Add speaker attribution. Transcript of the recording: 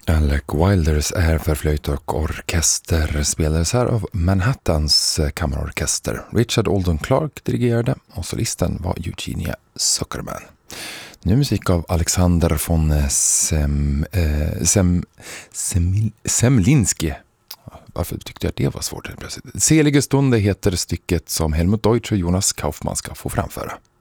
Speaker 1: Alec Wilders är för flöjt och orkester spelades här av Manhattans kammarorkester. Richard Alden Clark dirigerade och solisten var Eugenia Zuckerman. Nu musik av Alexander von Semlinski. Varför tyckte jag det var svårt? Selige stunde heter stycket som Helmut Deutsch och Jonas Kaufmann ska få framföra.